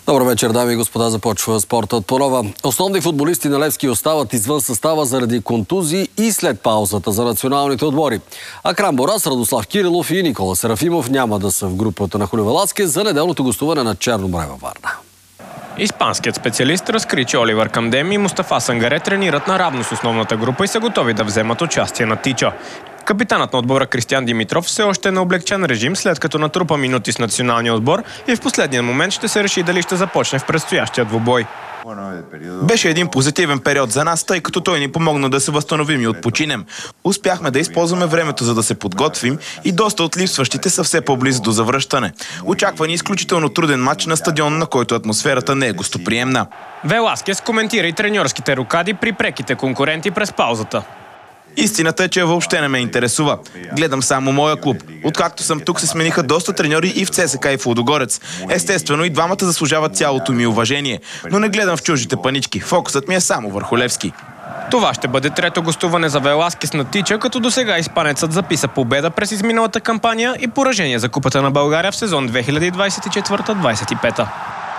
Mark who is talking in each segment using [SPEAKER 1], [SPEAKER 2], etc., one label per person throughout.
[SPEAKER 1] Добър вечер, дами и господа. Започва спортът по нова. Основни футболисти на Левски остават извън състава заради контузии и след паузата за националните отбори. Акрам Борас, Радослав Кирилов и Никола Серафимов няма да са в групата на Хулевелацки за неделното гостуване на Черно море във Варна.
[SPEAKER 2] Испанският специалист разкри, че Оливър Камдем и Мустафа Сангаре тренират наравно с основната група и са готови да вземат участие на Тича. Капитанът на отбора Кристиан Димитров все още е на облегчен режим, след като натрупа минути с националния отбор и в последния момент ще се реши дали ще започне в предстоящия двубой.
[SPEAKER 3] Беше един позитивен период за нас, тъй като той ни помогна да се възстановим и отпочинем. Успяхме да използваме времето, за да се подготвим и доста от липсващите са все по-близо до завръщане. Очаква ни изключително труден матч на стадион, на който атмосферата не е гостоприемна.
[SPEAKER 2] Веласкес коментира и треньорските рокади при преките конкуренти през паузата.
[SPEAKER 3] Истината е, че въобще не ме интересува. Гледам само моя клуб. Откакто съм тук, се смениха доста треньори и в ЦСКА, и в Лудогорец. Естествено, и двамата заслужават цялото ми уважение. Но не гледам в чуждите панички. Фокусът ми е само върху Левски.
[SPEAKER 2] Това ще бъде трето гостуване за Веласкес на Тича, като досега испанецът записа победа през изминалата кампания и поражение за Купата на България в сезон 2024-25.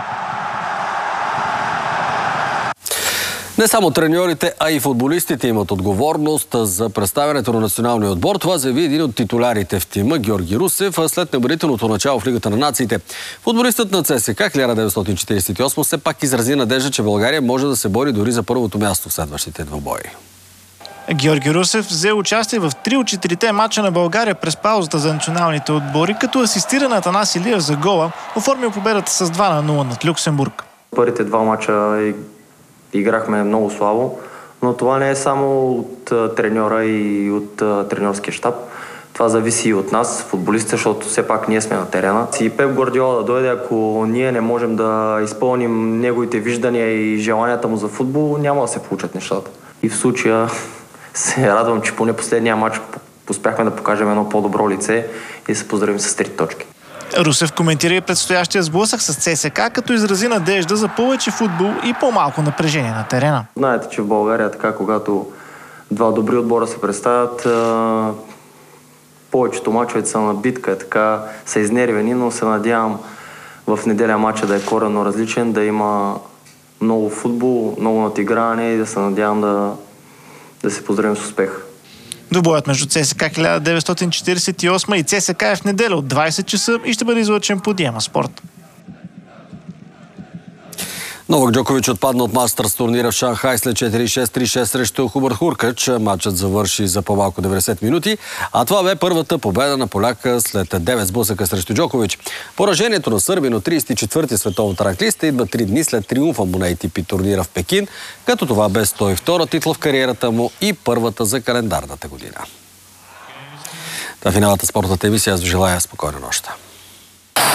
[SPEAKER 1] Не само треньорите, а и футболистите имат отговорност за представянето на националния отбор. Това заяви един от титулярите в тима, Георги Русев, след небарителното начало в Лигата на нациите. Футболистът на ЦСКА 1948 все пак изрази надежда, че България може да се бори дори за първото място в следващите двубои.
[SPEAKER 4] Георги Русев взе участие в 3 от 4 мача на България през паузата за националните отбори, като асистира на Атанас Илиев за гола, оформил победата с 2-0 над Люксембург.
[SPEAKER 5] Първите 2 мача играхме много слабо, но това не е само от треньора и от треньорския щаб. Това зависи и от нас, футболистите, защото все пак ние сме на терена. И Пеп Гвардиола да дойде, ако ние не можем да изпълним неговите виждания и желанията му за футбол, няма да се получат нещата. И в случая се радвам, че поне последния матч успяхме да покажем едно по-добро лице и да се поздравим с 3 точки.
[SPEAKER 4] Русев коментира и предстоящия сблъсък с ЦСКА, като изрази надежда за повече футбол и по-малко напрежение на терена.
[SPEAKER 5] Знаете, че в България така, когато два добри отбора се представят, повечето мачовете са на битка, така са изнервени, но се надявам в неделя матча да е коренно различен, да има много футбол, много надиграване и да се надявам да се поздравим с успех.
[SPEAKER 4] Двубоят между ЦСКА 1948 и ЦСКА е в неделя от 20 часа и ще бъде излъчен по Диема Спорт.
[SPEAKER 1] Новак Джокович отпадна от Мастърс турнира в Шанхай след 4-6, 3-6 срещу Хубърт Хуркач. Матчът завърши за по-малко 90 минути, а това бе първата победа на поляка след 9 сблъсъка срещу Джокович. Поражението на сърбин от 34-ти световната ранглиста идва 3 дни след триумфа му на ATP турнира в Пекин, като това бе 102-та титла в кариерата му и първата за календарната година. Това е финалната спортната емисия. Аз ви желая спокойна нощ.